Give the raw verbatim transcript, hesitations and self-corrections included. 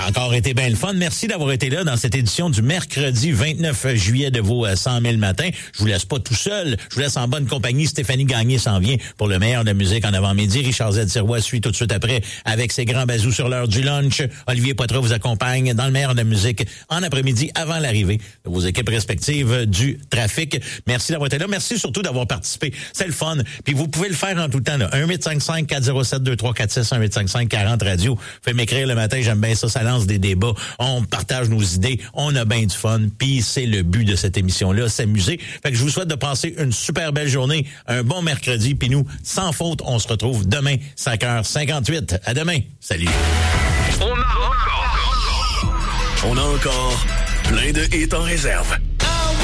Ça a encore été bien le fun. Merci d'avoir été là dans cette édition du mercredi vingt-neuf juillet de vos cent mille matins. Je vous laisse pas tout seul. Je vous laisse en bonne compagnie. Stéphanie Gagné s'en vient pour le meilleur de musique en avant-midi. Richard Z. Sirois suit tout de suite après avec ses grands bazous sur l'heure du lunch. Olivier Poitras vous accompagne dans le meilleur de musique en après-midi avant l'arrivée de vos équipes respectives du trafic. Merci d'avoir été là. Merci surtout d'avoir participé. C'est le fun. Puis vous pouvez le faire en tout le temps. Là. un huit cinq cinq quatre zéro sept deux trois quatre six, un huit cinq cinq quarante radio. Faites m'écrire le matin. J'aime bien ça. Ça lance des débats. On partage nos idées. On a bien du fun. Puis c'est le but de cette émission-là, s'amuser. Fait que je vous souhaite de passer une super belle journée, un bon mercredi. Puis nous, sans faute, on se retrouve demain, cinq heures cinquante-huit. À demain. Salut. On a encore... On a encore plein de hits en réserve.